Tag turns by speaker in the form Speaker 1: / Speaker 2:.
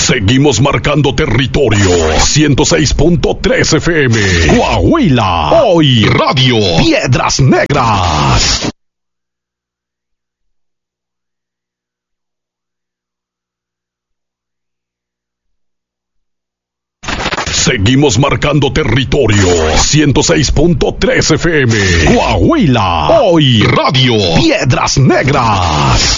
Speaker 1: Seguimos marcando territorio. 106.3 FM. Coahuila. Hoy Radio Piedras Negras. Seguimos marcando territorio. 106.3 FM. Coahuila. Hoy Radio Piedras Negras.